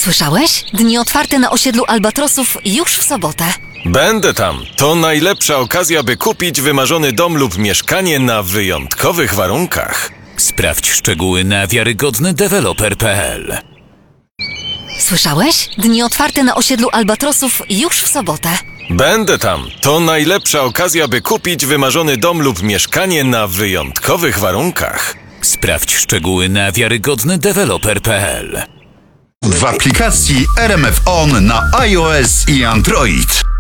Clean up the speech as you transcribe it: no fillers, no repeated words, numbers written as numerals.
Słyszałeś? Dni otwarte na osiedlu Albatrosów już w sobotę. Będę tam. To najlepsza okazja, by kupić wymarzony dom lub mieszkanie na wyjątkowych warunkach. Sprawdź szczegóły na wiarygodnydeweloper.pl. Słyszałeś? Dni otwarte na osiedlu Albatrosów już w sobotę. Będę tam. To najlepsza okazja, by kupić wymarzony dom lub mieszkanie na wyjątkowych warunkach. Sprawdź szczegóły na wiarygodnydeweloper.pl. W aplikacji RMF On na iOS i Android.